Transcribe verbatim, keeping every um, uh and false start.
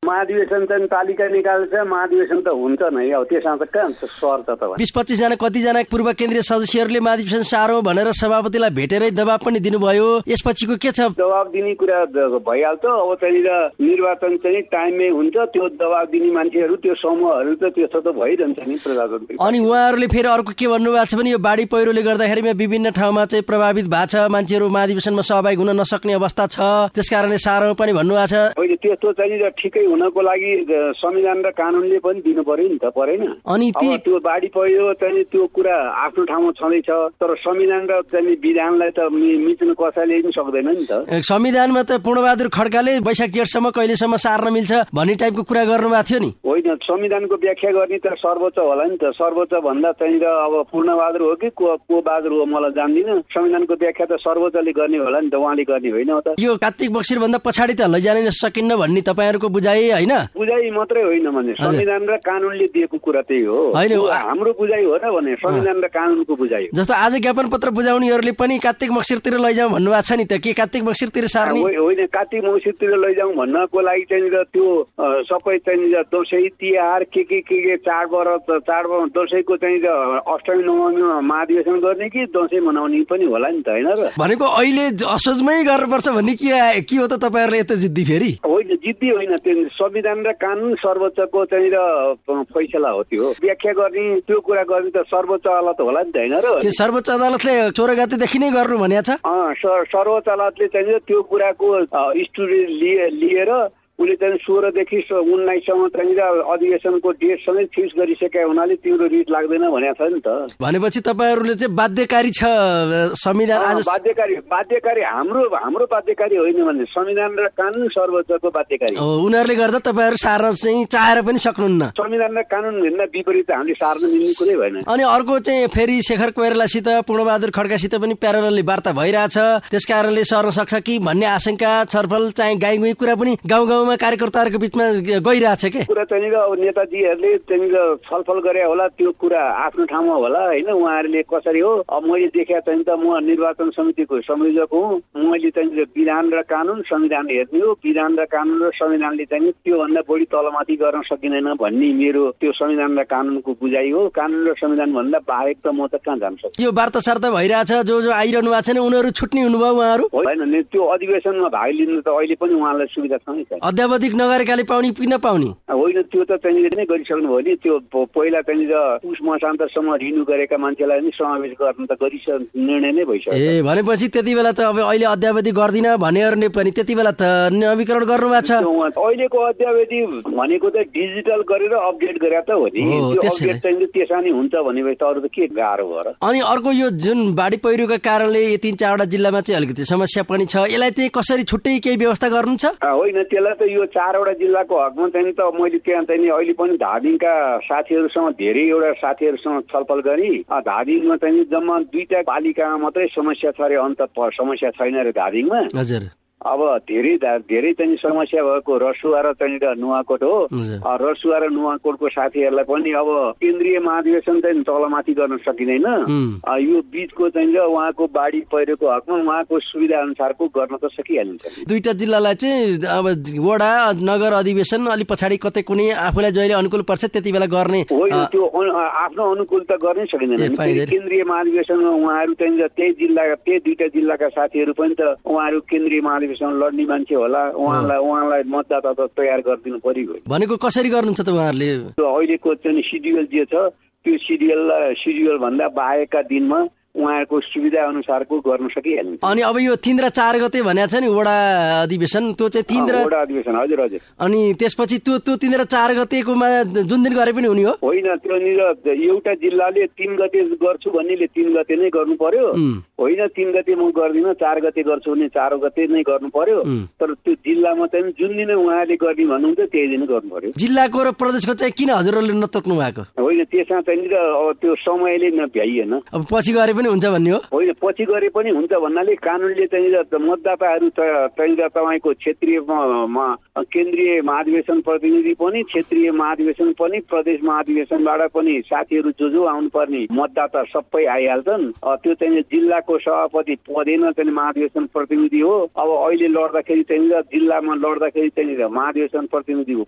महाधिवेशन चाहिँ तालिका निकाल्छ, महाधिवेशन त हुन्छ नै, अब त्यसमा त कहाँ सर त त बीस पच्चीस जना कतिजना पूर्व केन्द्रीय सदस्यहरूले महाधिवेशन सारौँ भनेर सभापतिलाई भेटेरै दबाब पनि दिनुभयो। यसपछिको के छ? दबाब दिने कुरा भइहाल्छ। अब त्यहाँनिर निर्वाचन चाहिँ टाइममै हुन्छ, त्यो दबाब दिने मान्छेहरू त्यो समूहहरू त त्यस्तो त भइरहन्छ नि प्रजातन्त्रिक। अनि उहाँहरूले फेरि अर्को के भन्नुभएको छ भने यो बाढी पहिरोले गर्दाखेरि विभिन्न ठाउँमा चाहिँ प्रभावित भएको छ, मान्छेहरू महाधिवेशनमा सहभागी हुन नसक्ने अवस्था छ, त्यसकारणले सारौँ पनि भन्नुभएको छ। होइन, त्यस्तो चाहिँ ठिकै हुनको लागि संविधान र कानुनले पनि दिनु पर्यो नि त, परेन? अनि त्यो बाढी पहिरो चाहिँ त्यो कुरा आफ्नो ठाउँमा छँदैछ, तर संविधान र चाहिँ विधानलाई त मिच्न कसैले पनि सक्दैन नि त। संविधानमा त पूर्णबहादुर खड्काले वैशाख जेठसम्म कहिलेसम्म सार्न मिल्छ भन्ने टाइपको कुरा गर्नुभएको थियो नि। होइन, संविधानको व्याख्या गर्ने त सर्वोच्च होला नि त। सर्वोच्च भन्दा चाहिँ अब पूर्णबहादुर हो कि को को बहादुर हो मलाई जान्दिनँ। संविधानको व्याख्या त सर्वोच्चले गर्ने होला नि त, उहाँले गर्ने होइन त। यो कार्तिक मक्सिर भन्दा पछाडि त लैजान सकिन्न भन्ने तपाईँहरूको बुझाइ होइन? बुझाइ मात्रै होइन भने संविधान र कानुनले दिएको कुरा त्यही हो। होइन, हाम्रो बुझाइ हो र भने संविधान र कानुनको बुझाइ हो। जस्तो आज ज्ञापन पत्र बुझाउनेहरूले पनि कार्तिक मक्सिरतिर लैजाउँ भन्नुभएको छ नि त, के कार्तिक मक्सिरतिर सार्ने? होइन, कार्तिक मक्सिरतिर लैजाउँ भन्नको लागि चाहिँ त्यो सबै चाहिँ दसैँ तिहार के के के के चाडपर्व चाडपर्व दसैँको चाहिँ अष्टमी नवमीमा महाधिवेशन गर्ने कि दसैँ मनाउने पनि होला नि त, होइन र? भनेको अहिले असोजमै गर्नुपर्छ भन्ने के के हो त तपाईँहरूले यस्तो जिद्दी? फेरि होइन, जिद्दी होइन, त्यो संविधान र कानुन सर्वोच्चको चाहिँ फैसला हो। त्यो व्याख्या गर्ने त्यो कुरा गर्ने त सर्वोच्च अदालत होला नि त, होइन र? सर्वोच्च अदालतले सोह्र गतेदेखि नै गर्नु भनेको छ। सर्वोच्च अदालतले चाहिँ त्यो कुराको स्टुडेन्ट लिएर उसले चाहिँ सोह्रदेखि उन्नाइससम्म चाहिँ अधिवेशनको डेट समेत फिक्स गरिसकेका हुनाले तिम्रो रिट लाग्दैन भनेको छ नि त। भनेपछि तपाईँहरूले चाहिँ बाध्यकारी छ संविधान? आज बाध्यकारी बाध्यकारी हाम्रो हाम्रो बाध्यकारी होइन भने संविधान र कानुन सर्वोच्चको बाध्यकारी हो। उनीहरूले गर्दा तपाईँहरू सार्न चाहिँ चाहेर पनि सक्नुहुन्न। संविधान र कानुन भन्दा विपरीत हामीले सार्न मिल्ने कुरै भएन। अनि अर्को चाहिँ फेरि शेखर कोइरालासित पूर्णबहादुर खड्कासित पनि प्यारलली वार्ता भइरहेछ, त्यसकारणले सर्न सक्छ कि भन्ने आशंका छलफल चाहिँ गाई गुई कुरा पनि गाउँ गाउँ कार्यकर्ताहरूको बिचमा गइरहेछ के कुरा चाहिँ अब नेताजीहरूले त्यहाँनिर छलफल गरे होला, त्यो कुरा आफ्नो ठाउँमा होला, होइन? उहाँहरूले कसरी हो अब मैले देखेँ चाहिँ त म निर्वाचन समितिको संयोजक हुँ, मैले चाहिँ विधान र कानुन संविधान हेर्ने हो, विधान र कानुन र संविधानले चाहिँ त्योभन्दा बढी तलमाथि गर्न सकिँदैन भन्ने मेरो त्यो संविधान र कानुनको बुझाइ हो। कानुन र संविधान भन्दा बाहेक त म त कहाँ जान सक्छु। यो वार्ता सार्ता भइरहेछ, जो जो आइरहनु भएको छैन उनीहरू छुट्ने हुनुभयो उहाँहरू? होइन, त्यो अधिवेशनमा भाग लिनु त अहिले पनि उहाँलाई सुविधा छ नि त। अध्यावधिक नगरेकाले पाउने कि नपाउने? होइन, त्यो त त्यहाँनिर नै गरिसक्नु भयो नि। त्यो पहिला त्यहाँनिर पुष मसान्तसम्म रिन्यू गरेका मान्छेलाई नि समावेश गर्न त गरिस निर्णय नै भइसक्यो। ए, भनेपछि त्यति बेला त अब अहिले अध्यावधि गर्दिन भनेहरूले पनि त्यति बेला त नवीकरण गर्नु भएको छ। अहिलेको अध्यावधि भनेको त डिजिटल गरेर अपडेट गरे त हो नि। त्यो अपडेट चाहिँ त्यसमा नि हुन्छ भनेपछि त अरू त के गाह्रो भयो र? अनि अर्को यो जुन बाढी पहिरोका कारणले यो तीन चारवटा जिल्लामा चाहिँ अलिकति समस्या पनि छ, यसलाई चाहिँ कसरी छुट्टै केही व्यवस्था गर्नु छ? होइन, त्यसलाई त यो चारवटा जिल्लाको हकमा चाहिँ त मैले त्यहाँ चाहिँ अहिले पनि धादिङका साथीहरूसँग धेरैवटा साथीहरूसँग छलफल गरी धादिङमा चाहिँ जम्मा दुईटा पालिकामा मात्रै समस्या छ अरे, अन्त समस्या छैन अरे धादिङमा। हजुर, अब धेरै धेरै चाहिँ समस्या भएको रसुवा र चाहिँ नुवाकोट हो। रसुवा र नुवाकोटको साथीहरूलाई पनि अब केन्द्रीय महाधिवेशन चाहिँ तलमाथि गर्न सकिँदैन, यो बीचको चाहिँ उहाँको बाढी पहिरोको हकमा उहाँको सुविधा अनुसारको गर्न त सकिहालिन्छ। दुईटा जिल्लालाई चाहिँ अब वडा नगर अधिवेशन अलिक पछाडि कतै कुनै आफूलाई जहिले अनुकूल पर्छ त्यति बेला गर्ने होइन, त्यो आफ्नो अनुकूल त गर्नै सकिँदैन। केन्द्रीय महाधिवेशनमा उहाँहरू चाहिँ त्यही जिल्ला त्यही दुईटा जिल्लाका साथीहरू पनि त उहाँहरू केन्द्रीय महाधिवेशन लड्ने मान्छे होला, उहाँलाई उहाँलाई मतदाता त तयार गरिदिनु पर्यो। भनेको कसरी गर्नुहुन्छ त उहाँहरूले? अहिलेको चाहिँ सिड्युल जे छ त्यो सिड्युल सिड्युल भन्दा बाहेकका दिनमा उहाँहरूको सुविधा अनुसारको गर्न सकिहाल्छ। अनि अब यो तीन र चार गते भनेको छ नि वडा अधिवेशन, त्यो चाहिँ तीन र वडा अधिवेशन हजुर हजुर। अनि त्यसपछि त्यो त्यो तीन र चार गतेकोमा जुन दिन गरे पनि हुने हो? होइन, त्योनिर एउटा जिल्लाले तीन गते गर्छु भन्नेले तीन गते नै गर्नु पर्यो। होइन, तीन गते म गर्दिनँ, चार गते गर्छु भने चार गते नै गर्नु पर्यो। तर त्यो जिल्लामा चाहिँ जुन दिन उहाँले गर्ने भन्नुहुन्छ त्यही दिन गर्नु पर्यो। जिल्लाको र प्रदेशको चाहिँ किन हजुरहरूले नतोक्नु भएको? होइन, त्यसमा चाहिँ त्यो समयले नभ्याइएन। अब पछि गरे पनि हुन्छ भन्ने हो? होइन, पछि गरे पनि हुन्छ भन्नाले कानुनले चाहिँ मतदाताहरू चाहिँ तपाईँको क्षेत्रीय केन्द्रीय महाधिवेशन प्रतिनिधि पनि, क्षेत्रीय महाधिवेशन पनि, प्रदेश महाधिवेशनबाट पनि साथीहरू जो जो आउनुपर्ने मतदाता सबै आइहाल्छन्। त्यो चाहिँ जिल्लाको सभापति पदेन चाहिँ महाधिवेशन प्रतिनिधि हो। अब अहिले लड्दाखेरि चाहिँ जिल्लामा लड्दाखेरि चाहिँ महाधिवेशन प्रतिनिधि